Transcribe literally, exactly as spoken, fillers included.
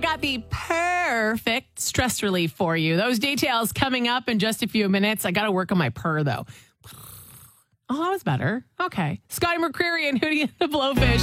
got the perfect stress relief for you. Those details coming up in just a few minutes. I got to work on my purr, though. Oh, that was better. Okay. Scotty McCreery and Hootie and the Blowfish.